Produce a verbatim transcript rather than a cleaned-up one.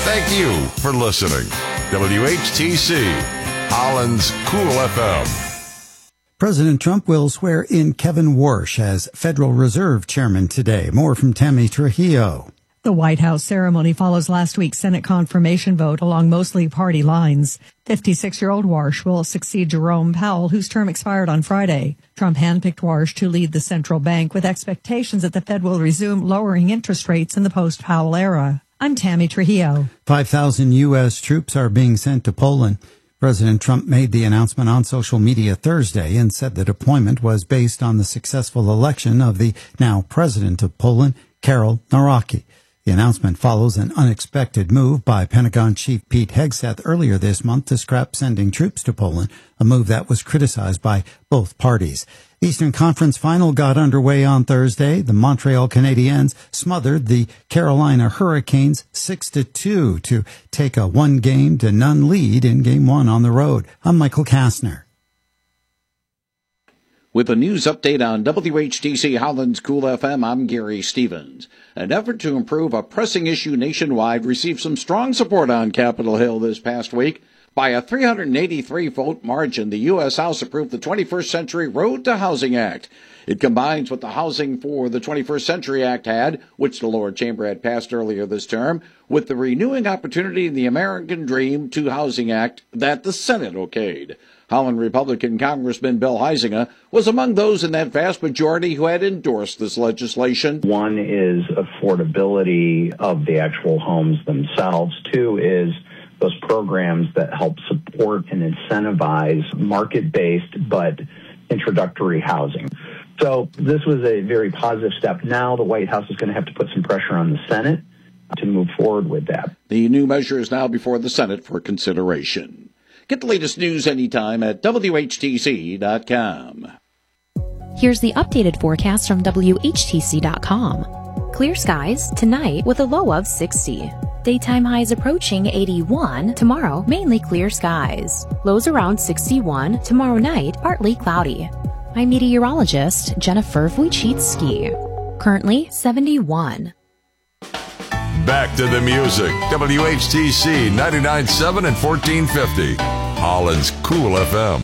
Thank you for listening. W H T C, Holland's Cool F M. President Trump will swear in Kevin Warsh as Federal Reserve Chairman today. More from Tammy Trujillo. The White House ceremony follows last week's Senate confirmation vote along mostly party lines. fifty-six-year-old Warsh will succeed Jerome Powell, whose term expired on Friday. Trump handpicked Warsh to lead the central bank with expectations that the Fed will resume lowering interest rates in the post-Powell era. I'm Tammy Trujillo. five thousand U S troops are being sent to Poland. President Trump made the announcement on social media Thursday and said the deployment was based on the successful election of the now president of Poland, Karol Nawrocki. The announcement follows an unexpected move by Pentagon Chief Pete Hegseth earlier this month to scrap sending troops to Poland, a move that was criticized by both parties. The Eastern Conference Final got underway on Thursday. The Montreal Canadiens smothered the Carolina Hurricanes six to two to take a one-game to none lead in Game one on the road. I'm Michael Kastner. With a news update on W H T C Holland's Cool F M, I'm Gary Stevens. An effort to improve a pressing issue nationwide received some strong support on Capitol Hill this past week. By a three hundred eighty-three vote margin, the U S House approved the twenty-first Century Road to Housing Act. It combines what the Housing for the twenty-first Century Act had, which the lower chamber had passed earlier this term, with the Renewing Opportunity in the American Dream to Housing Act that the Senate okayed. Holland Republican Congressman Bill Huizenga was among those in that vast majority who had endorsed this legislation. One is affordability of the actual homes themselves. Two is those programs that help support and incentivize market-based but introductory housing. So this was a very positive step. Now the White House is going to have to put some pressure on the Senate to move forward with that. The new measure is now before the Senate for consideration. Get the latest news anytime at W H T C dot com. Here's the updated forecast from W H T C dot com. Clear skies tonight with a low of sixty. Daytime highs approaching eighty-one. Tomorrow, mainly clear skies. Lows around sixty-one. Tomorrow night, partly cloudy. I'm meteorologist Jennifer Wojcicki. Currently seventy-one. Back to the music. W H T C ninety-nine point seven and fourteen fifty. Holland's Cool F M.